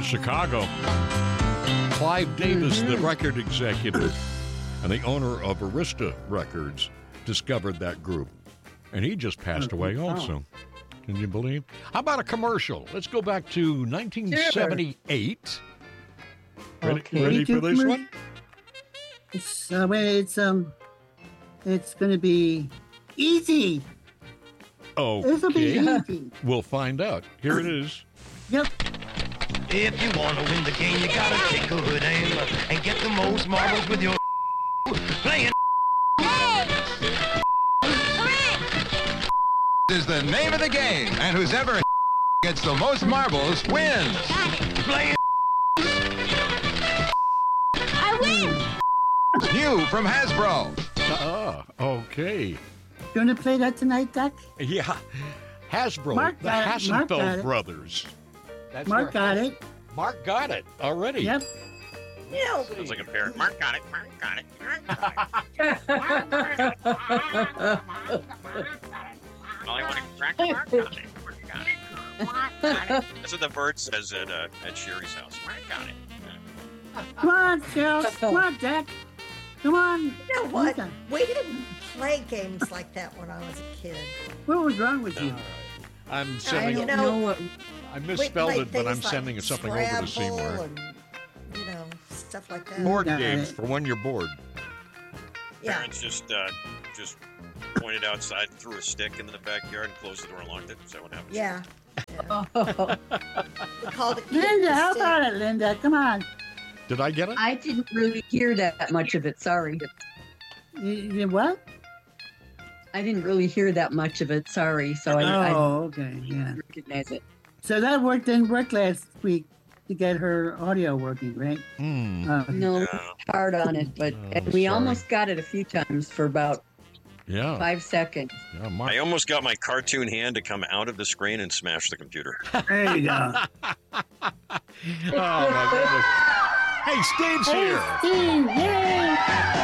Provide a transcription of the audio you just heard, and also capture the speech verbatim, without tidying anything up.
in Chicago. Clive Davis, mm-hmm. the record executive and the owner of Arista Records, discovered that group. And he just passed mm-hmm. away also. Oh. Can you believe? How about a commercial? Let's go back to nineteen seventy-eight. Ready, okay. ready for this one? It's, uh, it's, um, it's going to be easy. Oh, This will be easy. We'll find out. Here it is. Yep. If you want to win the game, you got to take a good aim and get the most marbles with your playing. Is the name of the game, and who's ever gets the most marbles wins. Playing. I win. New from Hasbro. Ah, okay. You want to play that tonight, Doc? Yeah. Hasbro, Mark the got it. Mark got Hassenfeld it. brothers. That's Mark where- got it. Mark got it already. Yep. You know, Sounds like a parrot. Mark got it. Mark got it. Mark got it. All I want to crack. Mark got it. Mark got it. Mark got it. That's what the bird says at uh, at Sherry's house. Mark got it. Come on, Cheryl. Come on, Jack. Come on. you know what? Okay. We didn't play games like that when I was a kid. What was wrong with you? I'm I sending. don't I, know what. misspelled we it, but I'm played things sending like something over to Scrabble Seymour. and, you know, stuff like that. Board Got games it. for when you're bored. Yeah. Parents just uh, just pointed outside, threw a stick in the backyard, and closed the door and locked it. Is that what happened? Yeah. yeah. We called it. Linda, how about it, Linda? Come on. Did I get it? I didn't really hear that much of it. Sorry. You, you what? I didn't really hear that much of it. Sorry. So I, I Oh, okay. Yeah. didn't recognize it. So that work didn't work last week to get her audio working, right? Hmm. Uh, No, Yeah. hard on it, but Oh, and we sorry. almost got it a few times for about Yeah. five seconds. Yeah, Mark. I almost got my cartoon hand to come out of the screen and smash the computer. there you go. Oh, my goodness. Hey, Steve's Hey, here. Steve, yay!